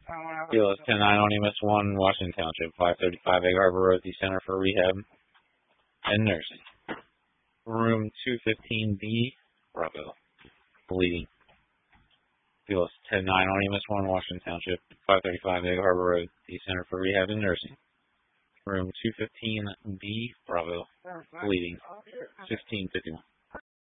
PLS 10-9 on EMS 1, Washington Township, 535 Egg Harbor Road, the Center for Rehab and Nursing. Room 215B, Bravo, bleeding. PLS 10-9 on EMS 1, Washington Township, 535 Egg Harbor Road, the Center for Rehab and Nursing. Room 215B, Bravo, bleeding, 1651.